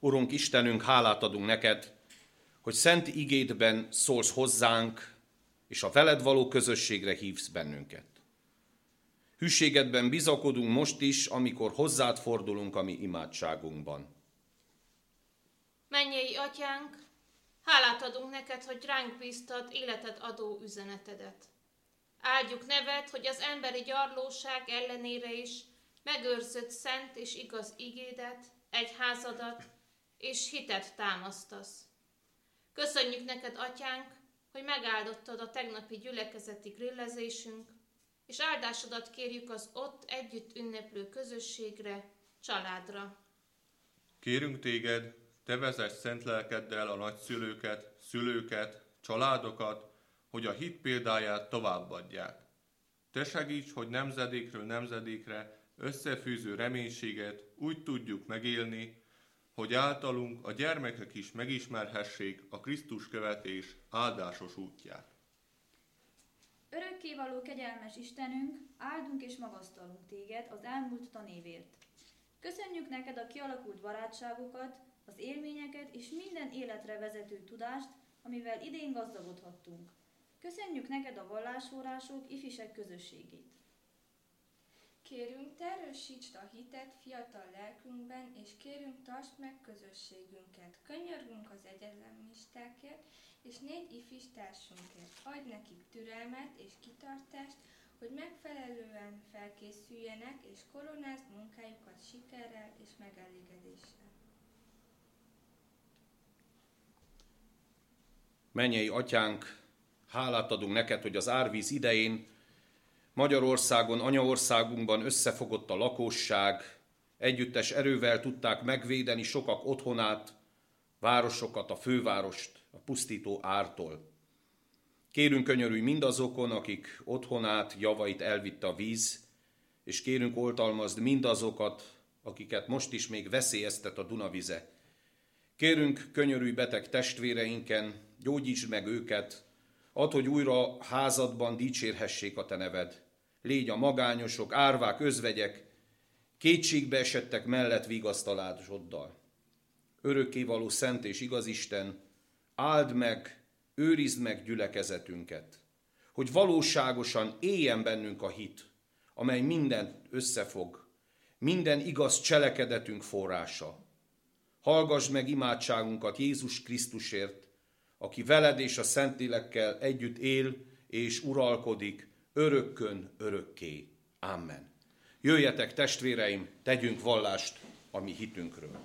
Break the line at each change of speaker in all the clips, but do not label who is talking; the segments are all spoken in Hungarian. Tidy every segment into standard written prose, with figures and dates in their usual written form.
Urunk Istenünk, hálát adunk neked, hogy szent igédben szólsz hozzánk, és a veled való közösségre hívsz bennünket. Hűségedben bizakodunk most is, amikor hozzád fordulunk a mi imádságunkban.
Mennyei Atyánk, hálát adunk neked, hogy ránk bíztad életet adó üzenetedet. Áldjuk neved, hogy az emberi gyarlóság ellenére is megőrzött szent és igaz igédet, egyházadat és hitet támasztasz. Köszönjük neked, Atyánk, hogy megáldottad a tegnapi gyülekezeti grillezésünk, és áldásodat kérjük az ott együtt ünneplő közösségre, családra.
Kérünk téged, te vezess szent lelkeddel a nagyszülőket, szülőket, családokat, hogy a hit példáját továbbadják. Te segíts, hogy nemzedékről nemzedékre összefűző reménységet úgy tudjuk megélni, hogy általunk a gyermekek is megismerhessék a Krisztus követés áldásos útját.
Örökkévaló kegyelmes Istenünk, áldunk és magasztalunk téged az elmúlt tanévért. Köszönjük neked a kialakult barátságokat, az élményeket és minden életre vezető tudást, amivel idén gazdagodhattunk. Köszönjük neked a vallásórások, ifisek közösségét.
Kérünk, te erősítsd a hitet fiatal lelkünkben, és kérünk, tartsd meg közösségünket. Könyörgünk az egyetemistákért, és 4 ifis társunkért. Adj nekik türelmet és kitartást, hogy megfelelően felkészüljenek, és koronázd munkájukat sikerrel és megelégedéssel.
Mennyei Atyánk, hálát adunk neked, hogy az árvíz idején Magyarországon, anyaországunkban összefogott a lakosság, együttes erővel tudták megvédeni sokak otthonát, városokat, a fővárost a pusztító ártól. Kérünk, könyörülj mindazokon, akik otthonát, javait elvitte a víz, és kérünk, oltalmazd mindazokat, akiket most is még veszélyeztet a Dunavize. Kérünk, könyörülj beteg testvéreinken, gyógyítsd meg őket, add, hogy újra házadban dicsérhessék a te neved. Légy a magányosok, árvák, özvegyek, kétségbe esettek mellett vigasztalásoddal. Örökkévaló szent és igaz Isten, áld meg, őrizd meg gyülekezetünket, hogy valóságosan éljen bennünk a hit, amely mindent összefog, minden igaz cselekedetünk forrása. Hallgass meg imádságunkat Jézus Krisztusért, aki veled és a Szentlélekkel együtt él és uralkodik örökkön örökké. Amen. Jöjjetek, testvéreim, tegyünk vallást a mi hitünkről.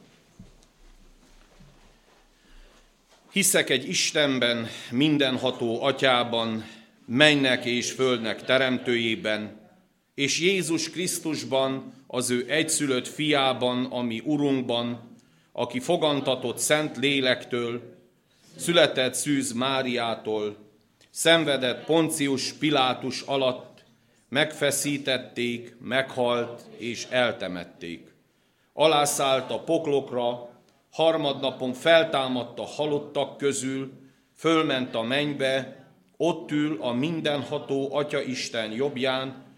Hiszek egy Istenben, mindenható Atyában, mennek és földnek teremtőjében, és Jézus Krisztusban, az ő egyszülött fiában, ami Urunkban, aki fogantatott Szent Lélektől, született Szűz Máriától, szenvedett Poncius Pilátus alatt, megfeszítették, meghalt és eltemették. Alászállt a poklokra, harmadnapon feltámadt a halottak közül, fölment a mennybe, ott ül a mindenható Atya Isten jobbján,